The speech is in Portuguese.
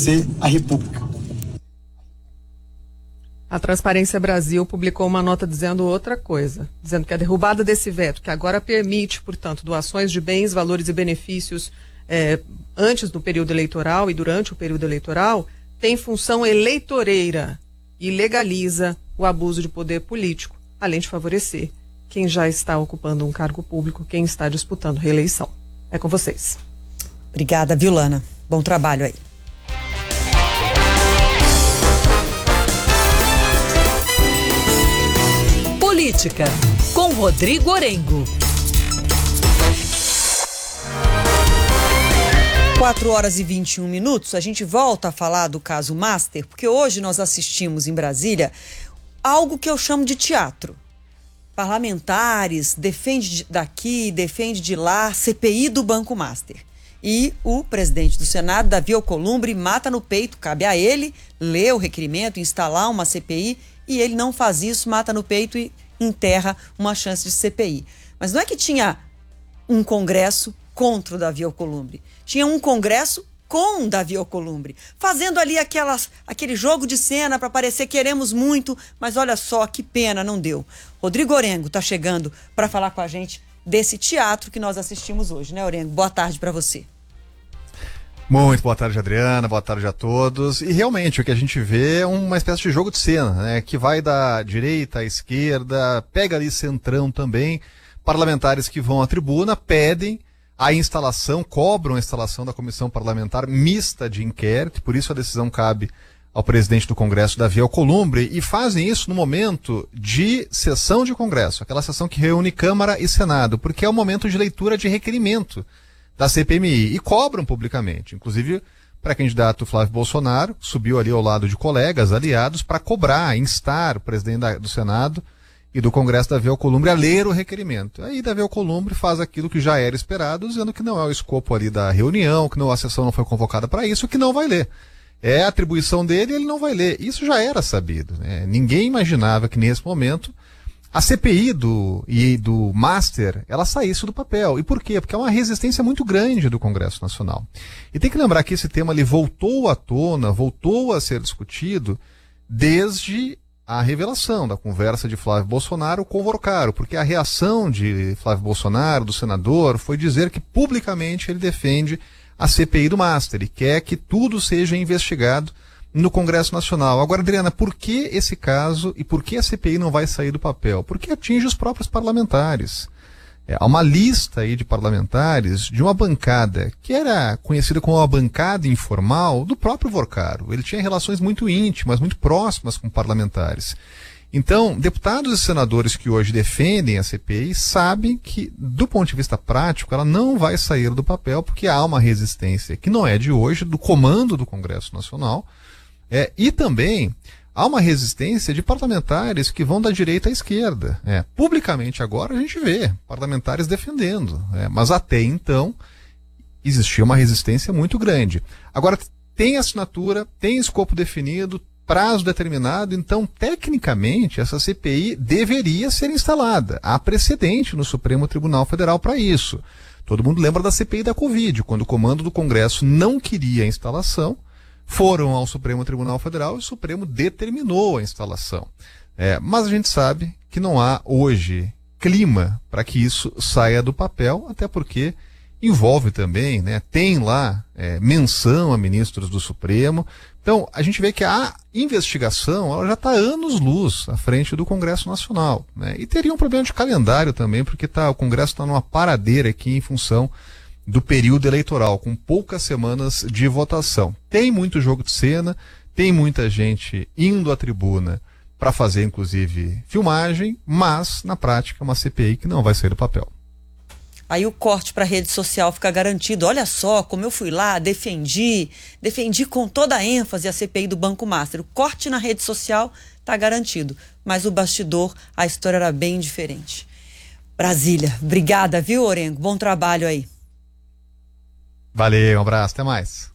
fortalecer a República. A Transparência Brasil publicou uma nota dizendo outra coisa, dizendo que a derrubada desse veto, que agora permite, portanto, doações de bens, valores e benefícios antes do período eleitoral e durante o período eleitoral, tem função eleitoreira e legaliza o abuso de poder político, além de favorecer quem já está ocupando um cargo público, quem está disputando reeleição. É com vocês. Obrigada, Violana. Bom trabalho aí. Política, com Rodrigo Orengo. 4h21. A gente volta a falar do caso Master, porque hoje nós assistimos em Brasília algo que eu chamo de teatro. Parlamentares, defende daqui, defende de lá, CPI do Banco Master. E o presidente do Senado, Davi Alcolumbre, mata no peito, cabe a ele ler o requerimento, instalar uma CPI, e ele não faz isso, mata no peito e enterra uma chance de CPI. Mas não é que tinha um Congresso contra o Davi Alcolumbre. Tinha um Congresso com o Davi Alcolumbre, fazendo ali aquele jogo de cena para parecer queremos muito, mas olha só, que pena, não deu. Rodrigo Orengo está chegando para falar com a gente desse teatro que nós assistimos hoje, né, Orengo? Boa tarde para você. Muito boa tarde, Adriana, boa tarde a todos. E realmente o que a gente vê é uma espécie de jogo de cena, né, que vai da direita à esquerda, pega ali centrão também, parlamentares que vão à tribuna, pedem a instalação, cobram a instalação da comissão parlamentar mista de inquérito, por isso a decisão cabe ao presidente do Congresso, Davi Alcolumbre, e fazem isso no momento de sessão de Congresso, aquela sessão que reúne Câmara e Senado, porque é o momento de leitura de requerimento da CPMI, e cobram publicamente, inclusive para candidato Flávio Bolsonaro, subiu ali ao lado de colegas, aliados, para cobrar, instar o presidente do Senado e do Congresso, Davi Alcolumbre, a ler o requerimento. Aí Davi Alcolumbre faz aquilo que já era esperado, dizendo que não é o escopo ali da reunião, que a sessão não foi convocada para isso, que não vai ler. É a atribuição dele e ele não vai ler. Isso já era sabido, né? Ninguém imaginava que nesse momento a CPI do Master, ela saísse do papel. E por quê? Porque é uma resistência muito grande do Congresso Nacional. E tem que lembrar que esse tema ele voltou à tona, voltou a ser discutido desde a revelação da conversa de Flávio Bolsonaro com o Vorcaro, porque a reação de Flávio Bolsonaro, do senador, foi dizer que publicamente ele defende a CPI do Master e quer que tudo seja investigado no Congresso Nacional. Agora, Adriana, por que esse caso e por que a CPI não vai sair do papel? Porque atinge os próprios parlamentares. Há uma lista aí de parlamentares de uma bancada que era conhecida como a bancada informal do próprio Vorcaro. Ele tinha relações muito íntimas, muito próximas com parlamentares. Então, deputados e senadores que hoje defendem a CPI sabem que, do ponto de vista prático, ela não vai sair do papel porque há uma resistência que não é de hoje, do comando do Congresso Nacional, e também há uma resistência de parlamentares que vão da direita à esquerda. Publicamente agora a gente vê parlamentares defendendo, mas até então existia uma resistência muito grande. Agora tem assinatura, tem escopo definido, prazo determinado, então tecnicamente essa CPI deveria ser instalada. Há precedente no Supremo Tribunal Federal para isso. Todo mundo lembra da CPI da Covid, quando o comando do Congresso não queria a instalação, foram ao Supremo Tribunal Federal e o Supremo determinou a instalação. Mas a gente sabe que não há hoje clima para que isso saia do papel, até porque envolve também, tem lá menção a ministros do Supremo. Então, a gente vê que a investigação ela já está anos-luz à frente do Congresso Nacional. E teria um problema de calendário também, porque o Congresso está numa paradeira aqui em função do período eleitoral, com poucas semanas de votação. Tem muito jogo de cena, tem muita gente indo à tribuna para fazer, inclusive, filmagem, mas, na prática, é uma CPI que não vai sair do papel. Aí o corte para a rede social fica garantido. Olha só como eu fui lá, defendi com toda a ênfase a CPI do Banco Master. O corte na rede social está garantido, mas o bastidor, a história era bem diferente. Brasília, obrigada, viu, Orengo? Bom trabalho aí. Valeu, um abraço, até mais.